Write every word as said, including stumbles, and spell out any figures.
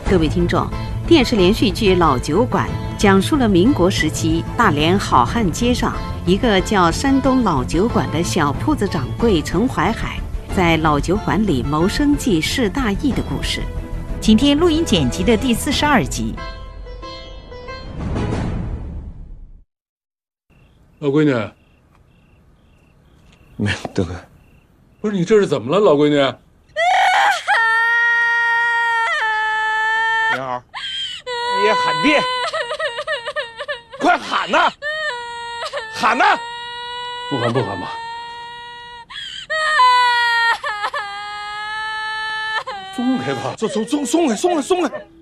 各位听众，电视连续剧《老酒馆》讲述了民国时期大连好汉街上一个叫山东老酒馆的小铺子掌柜陈怀海在老酒馆里谋生计事大义的故事。 请听录音剪辑的第四十二集。 老闺女， 没有，德哥， 不是你这是怎么了，老闺女？ 明儿，别喊爹，快喊呐，喊呐！ 不喊不喊吧。松开吧， 松松松松开松开松开！